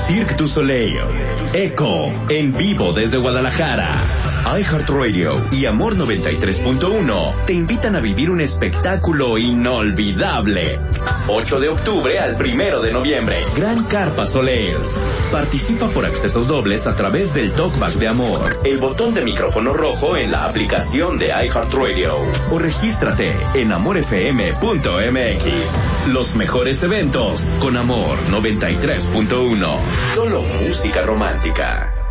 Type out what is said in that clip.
Cirque du Soleil, Echo, en vivo desde Guadalajara. iHeartRadio y Amor 93.1 te invitan a vivir un espectáculo inolvidable. 8 de octubre al 1 de noviembre. Gran Carpa Soleil. Participa por accesos dobles a través del Talkback de Amor, el botón de micrófono rojo en la aplicación de iHeartRadio o regístrate en amorfm.mx. Los mejores eventos con Amor 93.1. Solo música romántica.